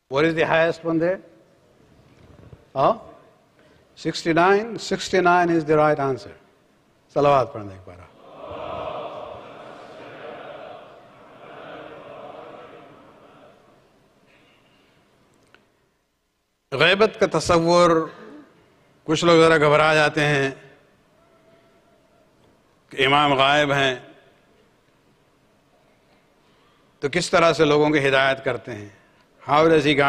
What is the highest one there? Oh? 69. 69 is the right answer. Salawat पढ़ने एक बार. गैबत का तसव्वुर, कुछ लोग ज़रा घबरा जाते हैं कि इमाम गायब हैं तो किस तरह से लोगों की हिदायत करते हैं. How does he